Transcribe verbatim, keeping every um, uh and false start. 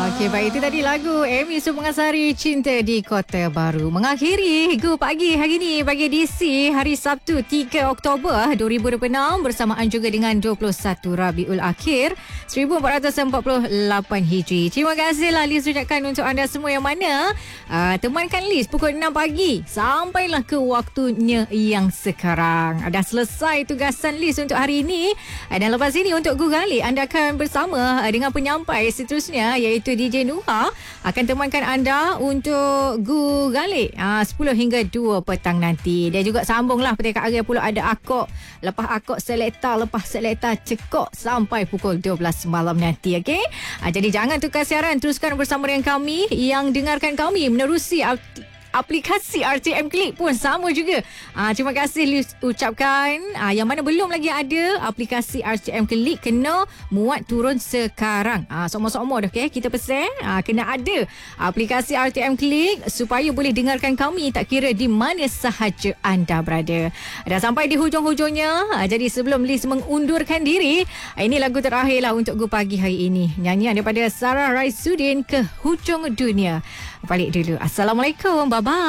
Okey, baik, itu tadi lagu Amy Sumangasari, Cinta di Kota Baru. Mengakhiri Go Pagi hari ini bagi edisi hari Sabtu tiga Oktober dua ribu dua puluh enam bersamaan juga dengan dua puluh satu Rabiul Akhir seribu empat ratus empat puluh lapan Hijri. Terima kasihlah Liz ucapkan untuk anda semua yang mana uh, temankan Liz pukul enam pagi sampailah ke waktunya yang sekarang. Dah selesai tugasan Liz untuk hari ini, dan lepas ini untuk Go Galih anda akan bersama dengan penyampai seterusnya iaitu D J Nuha akan temankan anda untuk Go Galih uh, sepuluh hingga dua petang nanti. Dia juga sambunglah Petika Aria pula ada akok, lepas akok selekta, lepas selekta cekok sampai pukul dua belas malam nanti. Okey, uh, jadi jangan tukar siaran, teruskan bersama dengan kami yang dengarkan kami menerusi aplikasi R T M Click pun sama juga. Ah, terima kasih Liz ucapkan. Ah, yang mana belum lagi ada aplikasi R T M Click kena muat turun sekarang. Ah, semua-semua dah okay? Kita pesan ah, kena ada aplikasi R T M Click supaya boleh dengarkan kami tak kira di mana sahaja anda berada. Dah sampai di hujung-hujungnya. Ah, jadi sebelum Liz mengundurkan diri, ah, ini lagu terakhirlah untuk Go Pagi hari ini. Nyanyian daripada Sarah Raisuddin, Ke Hujung Dunia. Balik dulu. Assalamualaikum. Bye-bye.